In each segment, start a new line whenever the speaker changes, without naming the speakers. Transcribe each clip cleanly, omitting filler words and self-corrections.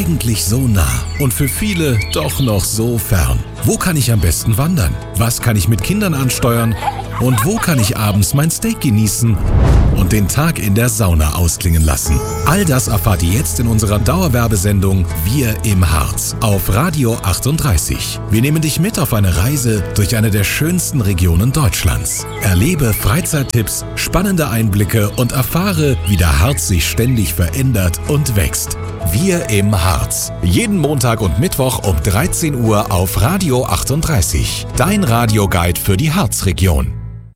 Eigentlich so nah und für viele doch noch so fern. Wo kann ich am besten wandern? Was kann ich mit Kindern ansteuern? Und wo kann ich abends mein Steak genießen und den Tag in der Sauna ausklingen lassen? All das erfahrt ihr jetzt in unserer Dauerwerbesendung Wir im Harz auf Radio 38. Wir nehmen dich mit auf eine Reise durch eine der schönsten Regionen Deutschlands. Erlebe Freizeittipps, spannende Einblicke und erfahre, wie der Harz sich ständig verändert und wächst. Wir im Harz. Jeden Montag und Mittwoch um 13 Uhr auf Radio 38. Dein Radioguide für die Harzregion.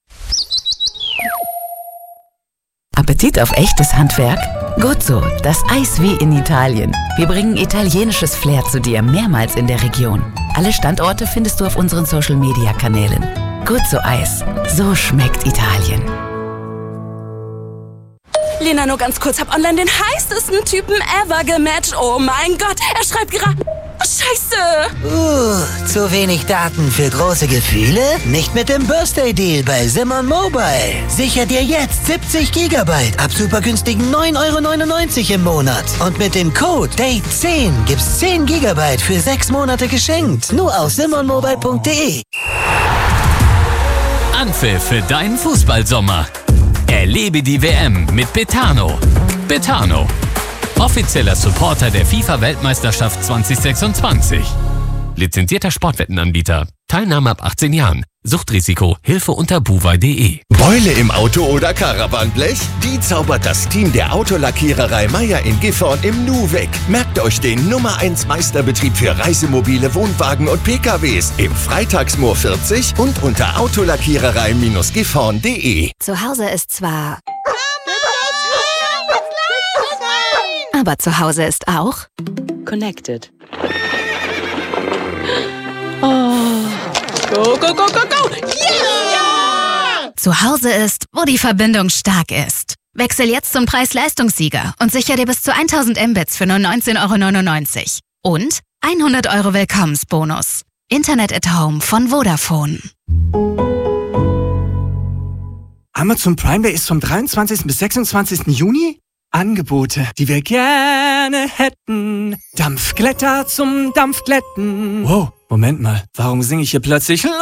Appetit auf echtes Handwerk? Guzzo, das Eis wie in Italien. Wir bringen italienisches Flair zu dir mehrmals in der Region. Alle Standorte findest du auf unseren Social-Media-Kanälen. Guzzo Eis, so schmeckt Italien.
Lena, nur ganz kurz, hab online den heißesten Typen ever gematcht. Oh mein Gott, er schreibt gerade... Oh, Scheiße!
Zu wenig Daten für große Gefühle? Nicht mit dem Birthday-Deal bei Simon Mobile. Sicher dir jetzt 70 Gigabyte ab super günstigen 9,99 € im Monat. Und mit dem Code DATE10 gibt's 10 Gigabyte für 6 Monate geschenkt. Nur auf simonmobile.de.
Anpfiff für deinen Fußballsommer. Erlebe die WM mit Betano. Betano, offizieller Supporter der FIFA-Weltmeisterschaft 2026. Lizenzierter Sportwettenanbieter. Teilnahme ab 18 Jahren. Suchtrisiko. Hilfe unter buwei.de.
Beule im Auto oder Caravanblech? Die zaubert das Team der Autolackiererei Meier in Gifhorn im Nu weg. Merkt euch den Nummer 1 Meisterbetrieb für Reisemobile, Wohnwagen und PKWs im Freitagsmoor 40 und unter autolackiererei-gifhorn.de.
Zu Hause ist zwar... Aber zu Hause ist auch...
Connected.
Go, go, go, go, go! Yeah!
Zu Hause ist, wo die Verbindung stark ist. Wechsel jetzt zum Preis-Leistungssieger und sicher dir bis zu 1000 Mbits für nur 19,99 € und 100 € Willkommensbonus. Internet at Home von Vodafone.
Amazon Prime Day ist vom 23. bis 26. Juni. Angebote, die wir gerne hätten. Dampfglätter zum Dampfglätten. Wow, Moment mal, warum singe ich hier plötzlich